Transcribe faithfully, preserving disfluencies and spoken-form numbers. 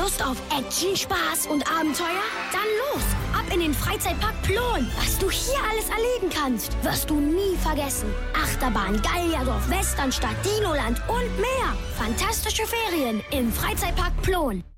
Lust auf Action, Spaß und Abenteuer? Dann los! Ab in den Freizeitpark Plon. Was du hier alles erleben kannst, wirst du nie vergessen. Achterbahn, Gallierdorf, Westernstadt, Dinoland und mehr. Fantastische Ferien im Freizeitpark Plon.